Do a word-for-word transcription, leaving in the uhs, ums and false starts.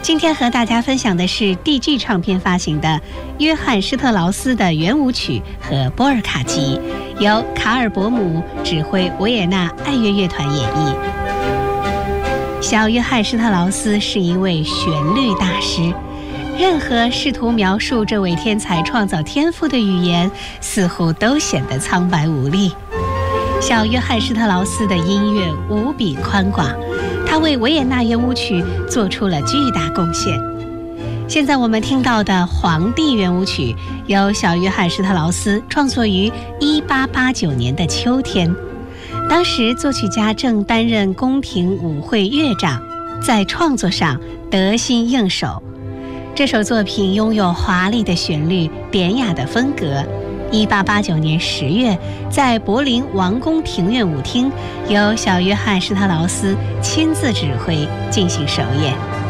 今天和大家分享的是 D G 唱片发行的约翰施特劳斯的圆舞曲和波尔卡集，由卡尔伯姆指挥维也纳爱乐乐团演绎。小约翰施特劳斯是一位旋律大师，任何试图描述这位天才创造天赋的语言，似乎都显得苍白无力。小约翰施特劳斯的音乐无比宽广，他为维也纳圆舞曲做出了巨大贡献。现在我们听到的《皇帝圆舞曲》由小约翰施特劳斯创作于一八八九年的秋天，当时作曲家正担任宫廷舞会乐长，在创作上得心应手。这首作品拥有华丽的旋律、典雅的风格。一八八九年十月，在柏林王宫庭院舞厅，由小约翰施特劳斯亲自指挥进行首演。